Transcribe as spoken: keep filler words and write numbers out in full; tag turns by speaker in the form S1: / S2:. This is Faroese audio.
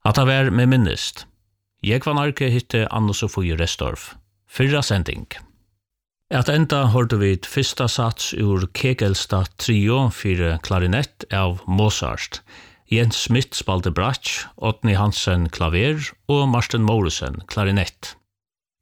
S1: At det var med minnest. Jeg var narke hitte Anne-Sofie Restorff. Fyrra sending. At enda hørte vi et fyrsta sats ur Kegelstad trio for klarinett av Mozart. Jens Smith spalte bratsch, Otni Hansen klaver og Martin Morrison klarinett.